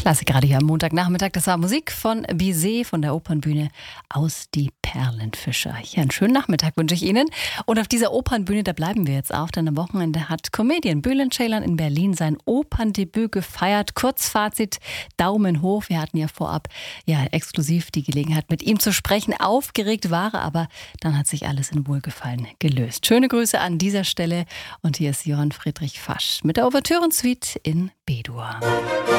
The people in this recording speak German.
Klasse, gerade hier am Montagnachmittag. Das war Musik von Bizet von der Opernbühne aus Die Perlenfischer. Hier einen schönen Nachmittag wünsche ich Ihnen. Und auf dieser Opernbühne, da bleiben wir jetzt auch, denn am Wochenende hat Comedian Bülent Ceylan in Berlin sein Operndebüt gefeiert. Kurzfazit, Daumen hoch. Wir hatten ja vorab exklusiv die Gelegenheit, mit ihm zu sprechen. Aufgeregt war er, aber dann hat sich alles in Wohlgefallen gelöst. Schöne Grüße an dieser Stelle. Und hier ist Johann Friedrich Fasch mit der Ouvertürensuite in B-Dur.